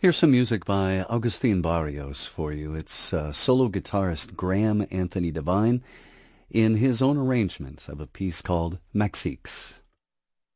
Here's some music by Agustin Barrios for you. It's solo guitarist Graham Anthony Devine in his own arrangement of a piece called Mexiques.